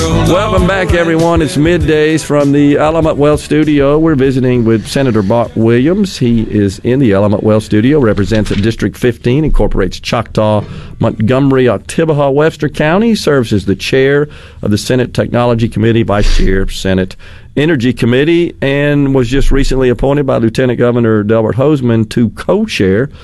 Welcome back, everyone. It's middays from the Element Wealth Studio. We're visiting with Senator Bob Williams. He is in the Element Wealth Studio, represents District 15, incorporates Choctaw, Montgomery, Oktibbeha, Webster County, serves as the chair of the Senate Technology Committee, vice chair, Senate Energy Committee, and was just recently appointed by Lieutenant Governor Delbert Hosemann to co-chair